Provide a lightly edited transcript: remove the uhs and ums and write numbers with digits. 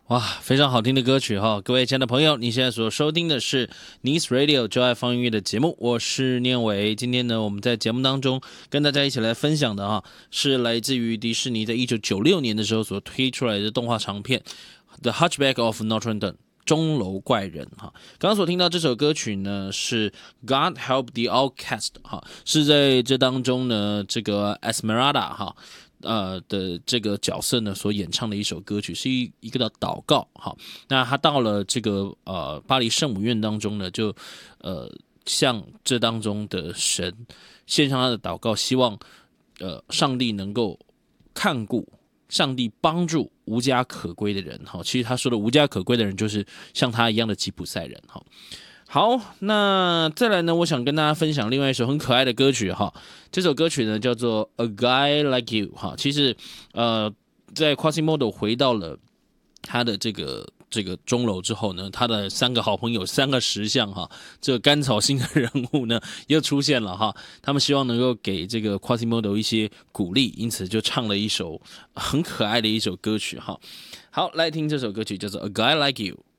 哇，非常好听的歌曲哈！各位亲爱的朋友，你现在所收听的是 Nice Radio 就爱放音乐的节目，我是念伟。今天呢，我们在节目当中跟大家一起来分享的哈，是来自于迪士尼在1996年的时候所推出来的动画长片《The Hunchback of Notre Dame》。钟楼怪人哈，刚刚所听到这首歌曲呢是 God Help the Outcast 哈，是在这当中呢这个 Esmeralda 哈的这个角色呢所演唱的一首歌曲，是一个的祷告哈。那他到了这个巴黎圣母院当中呢，就向这当中的神献上他的祷告，希望上帝能够看顾。上帝帮助无家可归的人，其实他说的无家可归的人，就是像他一样的吉普赛人。好，那再来呢，我想跟大家分享另外一首很可爱的歌曲哈。这首歌曲呢叫做《A Guy Like You》哈。其实在 Quasimodo 回到了他的这个钟楼之后呢，他的3个好朋友3个石像哈，这个甘草星的人物呢又出现了哈，他们希望能够给这个 Quasimodo 一些鼓励，因此就唱了一首很可爱的一首歌曲哈。好，来听这首歌曲叫做《A Guy Like You》。